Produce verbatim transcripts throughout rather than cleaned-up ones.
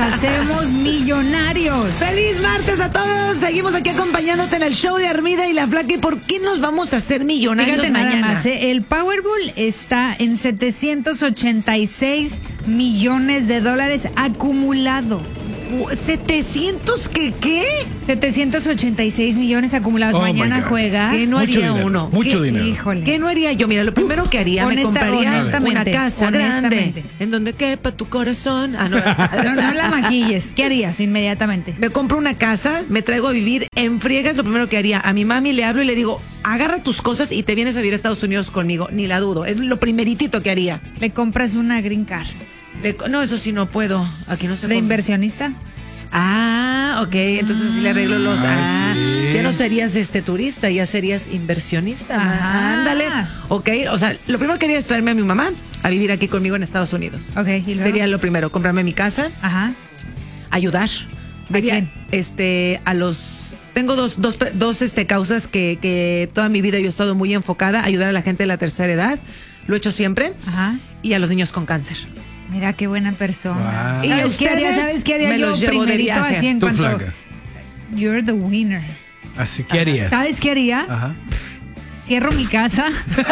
hacemos millonarios. ¡Feliz martes a todos! Seguimos aquí acompañándote en el show de Armida y la Flaca. ¿Y por qué nos vamos a hacer millonarios Fíjate mañana? nada más, ¿eh? El Powerball está en setecientos ochenta y seis millones de dólares acumulados. ¿setecientos qué qué? setecientos ochenta y seis millones acumulados. Oh, Mañana juega. ¿Qué no Mucho haría dinero, uno? mucho ¿Qué, dinero. Híjole. ¿Qué no haría yo? Mira, lo primero que haría, me Honesta- compraría honestamente, una casa honestamente. grande en donde quepa tu corazón. Ah, no. No, no la maquilles. ¿Qué harías inmediatamente? Me compro una casa, me traigo a vivir en friega, es lo primero que haría. A mi mami le hablo y le digo, agarra tus cosas y te vienes a vivir a Estados Unidos conmigo. Ni la dudo, es lo primeritito que haría. Le compras una green card. Le- no, eso sí no puedo. Aquí no se ¿De compra. inversionista? Ah, ok, entonces sí le arreglo los... Ay, ah, sí. ya no serías este turista, ya serías inversionista. Ajá. Ándale. Ok, o sea, lo primero que haría es traerme a mi mamá a vivir aquí conmigo en Estados Unidos. Ok, ¿y luego? Sería lo primero, comprarme mi casa, Ajá. ayudar. ¿A Vería, quién? Este, a los... Tengo dos, dos, pe- dos este, causas que, que toda mi vida yo he estado muy enfocada, ayudar a la gente de la tercera edad, lo he hecho siempre, Ajá. y a los niños con cáncer. Mira qué buena persona. Wow. Y ¿Sabes qué haría? ustedes ¿Sabes qué haría me yo los llevo de primerito viaje. así en Tu cuanto... flaca. You're the winner. Así que haría. ¿Sabes qué haría? Ajá. Cierro mi casa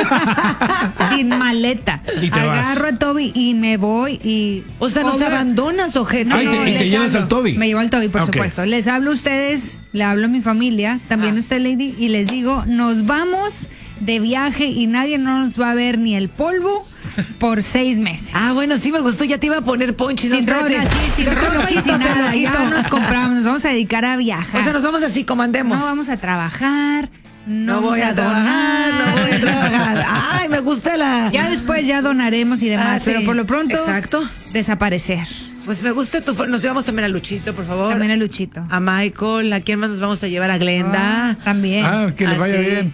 sin maleta. Y te vas. Agarro a Toby y me voy y... O sea, nos Over- abandonas, ojete. No, Ay, no, te- y te les llevas hablo. al Toby. Me llevo al Toby, por Ok. supuesto. Les hablo a ustedes, le hablo a mi familia, también Ah. a usted, Lady, y les digo, nos vamos de viaje y nadie no nos va a ver ni el polvo por seis meses. Ah, bueno, sí me gustó, ya te iba a poner ponchis. Sin no, espérate. ropa, sí, sin Te lo ropa y quito, sin te lo nada. quito. Ya nos compramos, nos vamos a dedicar a viajar. O sea, nos vamos así como andemos. No vamos a trabajar, no, No vamos voy a trabajar, no voy a trabajar. Ay, me gusta la... Ya después ya donaremos y demás, Ah, sí. pero por lo pronto Exacto. desaparecer. Pues me gusta tu... Nos llevamos también a Luchito, por favor. También a Luchito. A Michael, ¿a quién más nos vamos a llevar? A Glenda. Ah, también. Ah, que le Ah, vaya sí. bien.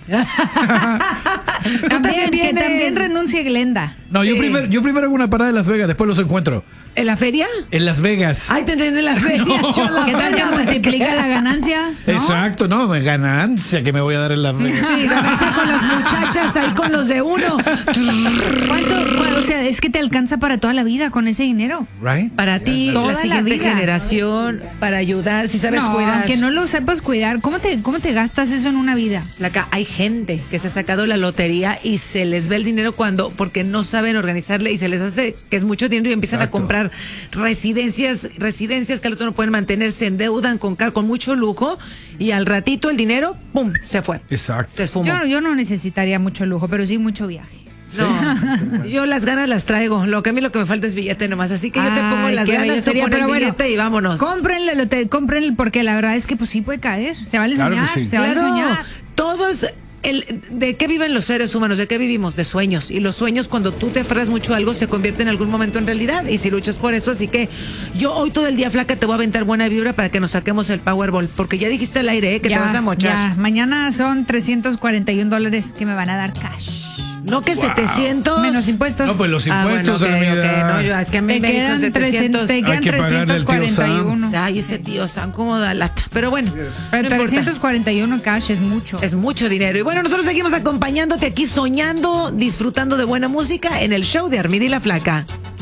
Tú también, que vienes. también renuncie Glenda. No, yo Sí. primero, yo primero hago una parada en Las Vegas, después los encuentro. ¿En la feria? En Las Vegas. Ay, te entendí en la feria. No. Chola. ¿Qué tal que multiplica la ganancia? ¿no? Exacto, no, me ganancia que me voy a dar en Las Vegas. Sí, ganarse con las muchachas, ahí con los de uno. ¿Cuánto, cuánto- o sea, es que te alcanza para toda la vida con ese dinero. Right? Para ti, Toda la la siguiente vida. generación, para ayudar, si sabes No, cuidar. aunque no lo sepas cuidar, ¿cómo te, cómo te gastas eso en una vida? Acá hay gente que se ha sacado la lotería y se les ve el dinero cuando, porque no saben organizarle y se les hace que es mucho dinero y empiezan Exacto. a comprar residencias, residencias que al otro no pueden mantener, se endeudan con car, con mucho lujo y al ratito el dinero, pum, se fue. Exacto. Se esfumó. Yo, yo no necesitaría mucho lujo, pero sí mucho viaje. No, yo las ganas las traigo. Lo que a mí lo que me falta es billete nomás. Así que yo te pongo Ay, las qué ganas, bello tú sería, pon el pero bueno, billete y vámonos. Cómprenle, lo te, cómprenle, porque la verdad es que pues sí puede caer. Se vale Claro que soñar, sí. se vale Claro, soñar. todos, el, ¿de qué viven los seres humanos? ¿De qué vivimos? De sueños. Y los sueños, cuando tú te aferras mucho a algo, se convierte en algún momento en realidad. Y si luchas por eso, así que yo hoy todo el día, Flaca, te voy a aventar buena vibra para que nos saquemos el Powerball. Porque ya dijiste al aire, ¿eh? Que Ya, te vas a mochar. ya. Mañana son trescientos cuarenta y un dólares que me van a dar cash. No que setecientos. Menos impuestos. No, pues los Ah, bueno, impuestos, ok, Armida. ok, no, yo, es que a mí te me dijo quedan, setecientos. trescientos, te quedan Hay que pagarle al tío trescientos cuarenta y uno. Ay, ese tío San, cómo da lata. Pero bueno, Pero no importa. trescientos cuarenta y uno cash es mucho. Es mucho dinero. Y bueno, nosotros seguimos acompañándote aquí, soñando, disfrutando de buena música en el show de Armida y la Flaca.